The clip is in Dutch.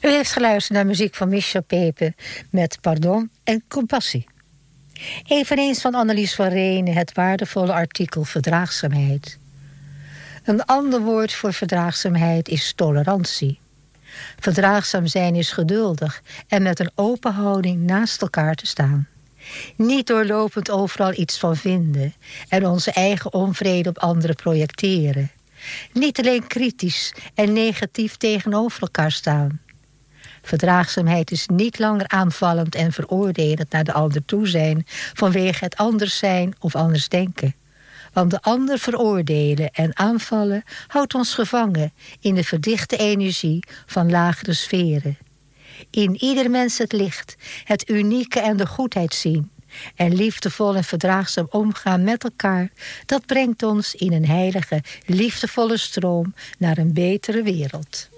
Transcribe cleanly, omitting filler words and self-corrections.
U heeft geluisterd naar muziek van Michel Pepe met Pardon en Compassie. Eveneens van Annelies van Renen het waardevolle artikel verdraagzaamheid. Een ander woord voor verdraagzaamheid is tolerantie. Verdraagzaam zijn is geduldig en met een open houding naast elkaar te staan. Niet doorlopend overal iets van vinden en onze eigen onvrede op anderen projecteren. Niet alleen kritisch en negatief tegenover elkaar staan. Verdraagzaamheid is niet langer aanvallend en veroordelend naar de ander toe zijn vanwege het anders zijn of anders denken. Want de ander veroordelen en aanvallen houdt ons gevangen in de verdichte energie van lagere sferen. In ieder mens het licht, het unieke en de goedheid zien en liefdevol en verdraagzaam omgaan met elkaar, dat brengt ons in een heilige, liefdevolle stroom naar een betere wereld.